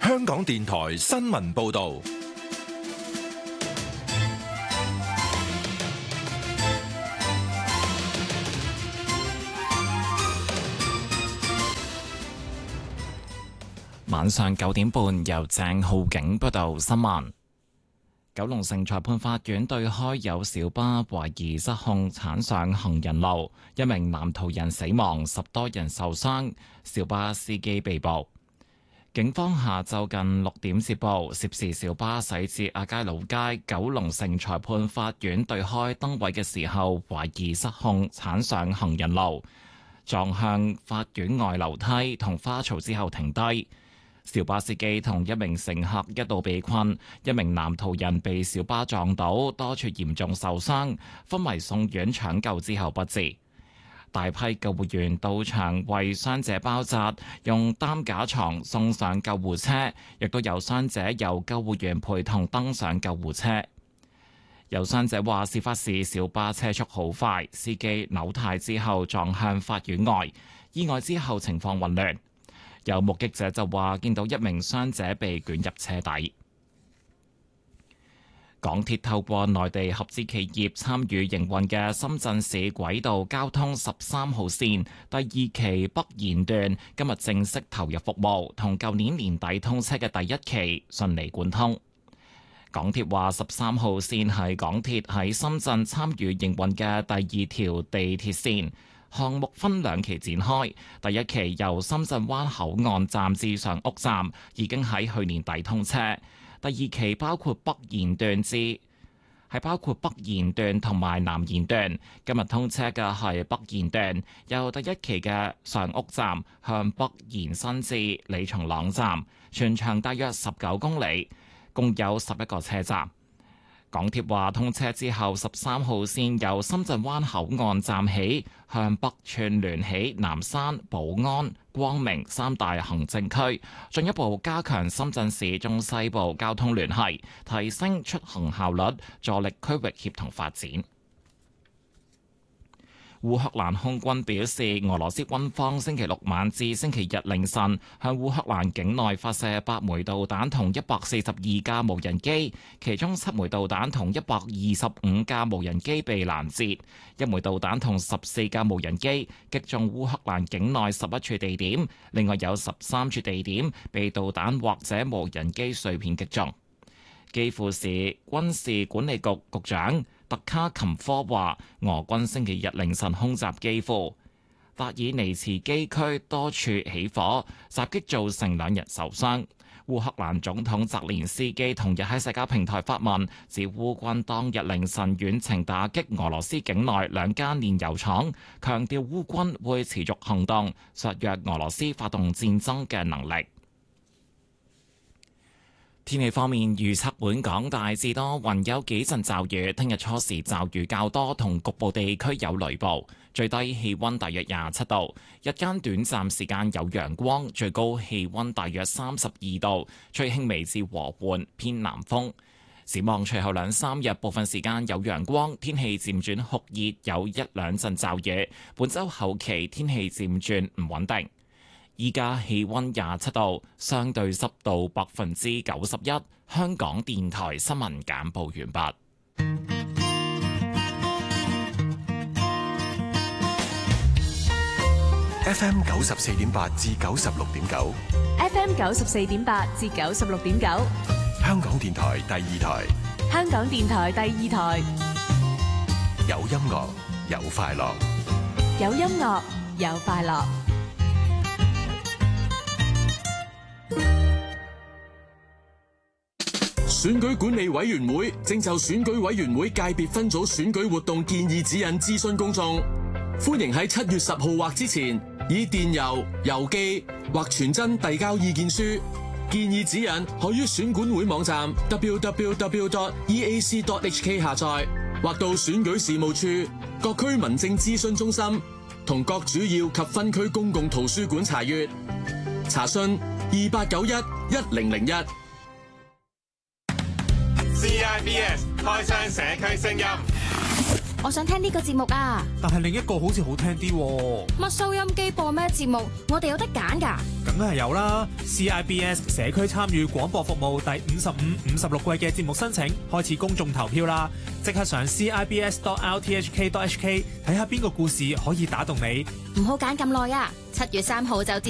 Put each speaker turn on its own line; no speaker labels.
香港電台新聞報道。
晚上9點半，由鄭浩景報道新聞。九龍城裁判法院對開有小巴懷疑失控鏟上行人路，一名男途人死亡，10多人受傷，小巴司機被捕。警方下晝近6點接報，涉事小巴駛至亞皆老街九龍城裁判法院對開燈位嘅時候，懷疑失控鏟上行人路，撞向法院外樓梯同花槽之後停低。小巴司機同一名乘客一度被困，一名男途人被小巴撞倒，多處嚴重受傷，昏迷送院搶救之後不治。大批救護員到場為傷者包紮，用擔架床送上救護車，亦都有傷者由救護員陪同登上救護車。有傷者話，事發時小巴車速好快，司機扭軚之後撞向法院外，意外之後情況混亂。有目擊者就話見到一名傷者被捲入車底。港鐵透過內地合資企業參與營運嘅深圳市軌道交通13號線第2期北延段今日正式投入服務，同舊年年底通車嘅第1期順利貫通。港鐵話13號線係港鐵喺深圳參與營運嘅第2條地鐵線。項目分2期展開，第1期由深圳灣口岸站至上屋站，已經喺去年底通車。第2期包括北延段同埋南延段。今日通車嘅係北延段，由第1期嘅上屋站向北延伸至李松朗站，全長大約19公里，共有11個車站。港鐵話通車之後，13號線由深圳灣口岸站起，向北串聯起南山、寶安、光明3大行政區，進一步加強深圳市中西部交通聯繫，提升出行效率，助力區域協同發展。烏克蘭空軍表示，俄羅斯軍方星期6晚至星期日凌晨向烏克蘭境內發射8枚導彈同142架無人機，其中7枚導彈同125架無人機被攔截，1枚導彈同14架無人機擊中烏克蘭境內11處地點，另外有13處地點被導彈或者無人機碎片擊中。基輔市軍事管理局局長特卡琴科話，俄軍星期日凌晨空襲基輔，達爾尼茨基區多處起火，襲擊造成2人受傷。烏克蘭總統澤連斯基同日喺社交平台發文，指烏軍當日凌晨遠程打擊俄羅斯境內2間煉油廠，強調烏軍會持續行動，削弱俄羅斯發動戰爭嘅能力。天氣方面，預測本港大致多雲，有幾陣驟雨。聽日初時驟雨較多，同局部地區有雷暴。最低氣溫大約27度，日間短暫時間有陽光，最高氣溫大約32度，吹輕微至和緩偏南風。展望隨後2-3日，部分時間有陽光，天氣漸轉酷熱，有1-2陣驟雨。本週後期天氣漸轉唔穩定。依家氣溫27度，相對濕度91%。香港電台新聞簡報完畢。
FM 94.8至96.9，
FM 94.8至96.9，
香港電台第2台，
香港電台第2台，
有音樂有快樂，
有音樂有快樂。
選舉管理委員會正就選舉委員會界別分組選舉活動建議指引諮詢公眾，歡迎喺7月10號或之前以電郵、郵寄或傳真遞交意見書。建議指引可於選管會網站 www.eac.hk 下載，或到選舉事務處、各區民政諮詢中心同各主要及分區公共圖書館查閱。查詢28911001。
CIBS 開箱社區聲音。 我想聽呢個節目啊。
但係另一個好似好聽啲喎。
乜收音機播咩節目？我哋有得揀㗎。
梗係有啦 ！CIBS 社區參與廣播服務第55、56季嘅節目申請開始公眾投票啦！即刻上 CIBS.RTHK.HK 睇下邊個故事可以打動你。
唔好揀咁耐啊！7月3號就截